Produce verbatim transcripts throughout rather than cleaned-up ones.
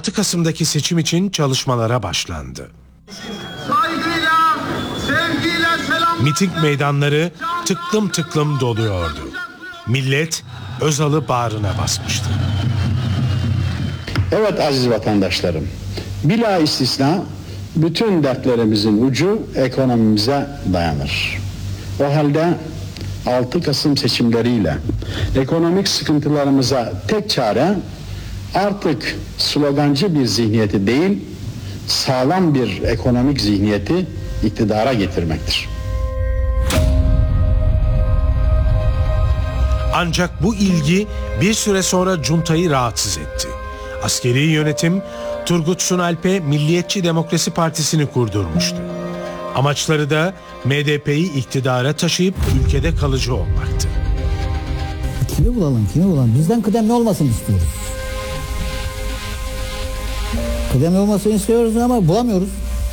altı Kasım'daki seçim için çalışmalara başlandı. Saygıyla, sevgiyle selam. Miting meydanları tıklım tıklım doluyordu. Millet Özal'ı bağrına basmıştı. Evet aziz vatandaşlarım, bila istisna bütün dertlerimizin ucu ekonomimize dayanır. O halde altı Kasım seçimleriyle ekonomik sıkıntılarımıza tek çare artık slogancı bir zihniyeti değil, sağlam bir ekonomik zihniyeti iktidara getirmektir. Ancak bu ilgi bir süre sonra cuntayı rahatsız etti. Askeri yönetim Turgut Sunalp'e Milliyetçi Demokrasi Partisi'ni kurdurmuştu. Amaçları da M D P'yi iktidara taşıyıp ülkede kalıcı olmaktı. Kimi bulalım, kimi bulalım? Bizden kıdemli olmasını istiyoruz. Kıdemli olmasını istiyoruz ama bulamıyoruz.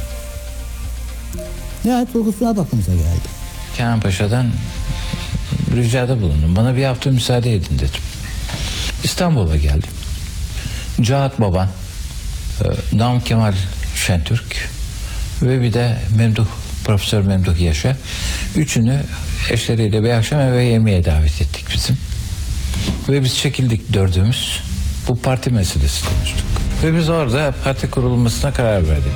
Nihayet Turgut Sunalp aklımıza geldi. Kenan Paşa'dan ricada bulundum. Bana bir hafta müsaade edin dedim. İstanbul'a geldim. Cahat Baban, Namık Kemal Şentürk ve bir de Memduh, Profesör Memduh Yaşar. Üçünü eşleriyle bir akşam eve yemeğe davet ettik bizim. Ve biz çekildik dördümüz. Bu parti meselesi konuştuk. Ve biz orada parti kurulmasına karar verdik.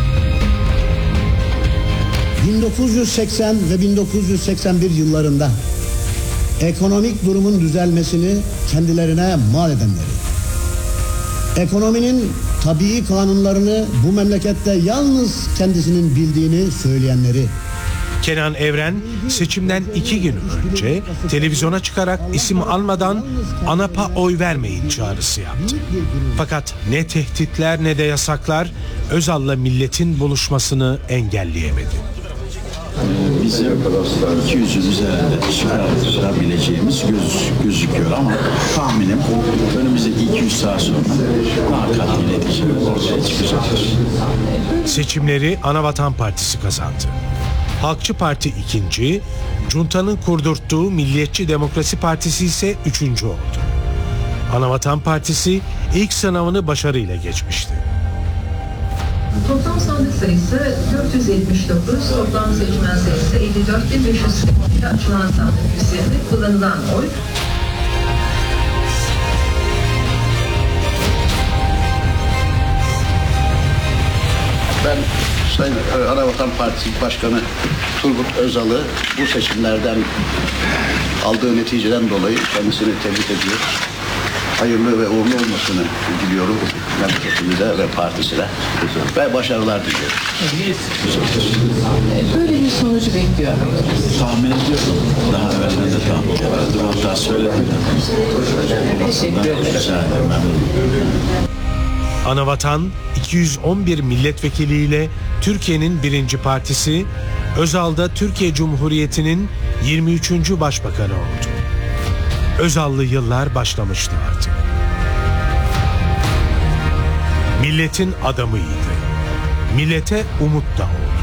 bin dokuz yüz seksen ve bin dokuz yüz seksen bir yıllarında ekonomik durumun düzelmesini kendilerine mal edenleri, ekonominin tabii kanunlarını bu memlekette yalnız kendisinin bildiğini söyleyenleri, Kenan Evren seçimden iki gün önce televizyona çıkarak isim almadan ANAP'a oy vermeyin çağrısı yaptı. Fakat ne tehditler ne de yasaklar Özal'la milletin buluşmasını engelleyemedi. Bizim iki yüzün üzerinde çıkarabileceğimiz göz, gözüküyor ama tahminim önümüzdeki iki yüz saat sonra daha katli neticeler ortaya çıkacaktır. Seçimleri Anavatan Partisi kazandı. Halkçı Parti ikinci, Cunta'nın kurdurttuğu Milliyetçi Demokrasi Partisi ise üçüncü oldu. Anavatan Partisi ilk sınavını başarıyla geçmişti. Toplam sandık sayısı dört yüz yetmiş dokuz, toplam seçmen sayısı elli dört bin beş yüz kırk iki, açılan sandık üzerinde kullanılan oy. Ben Sayın Anavatan Partisi Başkanı Turgut Özal'ı bu seçimlerden aldığı neticeden dolayı kendisini tebrik ediyor. Hayırlı ve uğurlu olmasını diliyorum memleketimize ve partisine ve başarılar diliyorum. Böyle bir sonucu bekliyor. Tahmin ediyorum. Daha evvelden de tahmin ediyorum. Hatta söyledim. Teşekkür ederim. Anavatan iki yüz on bir milletvekiliyle Türkiye'nin birinci partisi, Özal da Türkiye Cumhuriyeti'nin yirmi üçüncü başbakanı oldu. Özallı yıllar başlamıştı artık. Milletin adamıydı. Millete umut da oldu.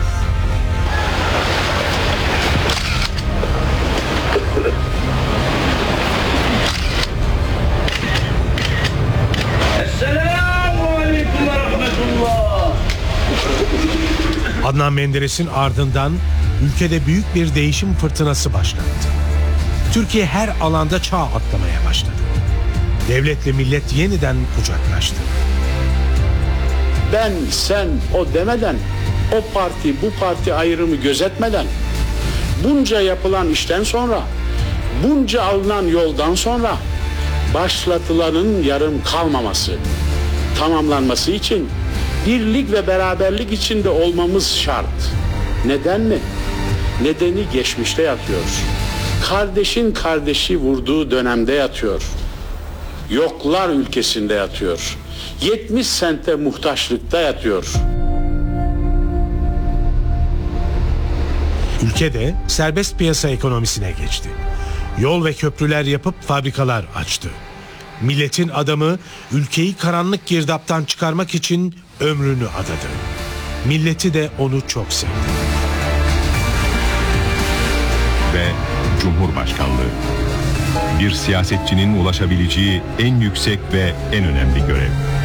Adnan Menderes'in ardından ülkede büyük bir değişim fırtınası başladı. Türkiye her alanda çağ atlamaya başladı. Devletle millet yeniden kucaklaştı. Ben, sen, o demeden, o parti, bu parti ayrımı gözetmeden, bunca yapılan işten sonra, bunca alınan yoldan sonra başlatılanın yarım kalmaması, tamamlanması için birlik ve beraberlik içinde olmamız şart. Neden mi? Nedeni geçmişte yatıyor. Kardeşin kardeşi vurduğu dönemde yatıyor. Yoklar ülkesinde yatıyor. yetmiş sente muhtaçlıkta yatıyor. Ülkede serbest piyasa ekonomisine geçti. Yol ve köprüler yapıp fabrikalar açtı. Milletin adamı ülkeyi karanlık girdaptan çıkarmak için ömrünü adadı. Milleti de onu çok sevdi. Ve Cumhurbaşkanlığı. Bir siyasetçinin ulaşabileceği en yüksek ve en önemli görev.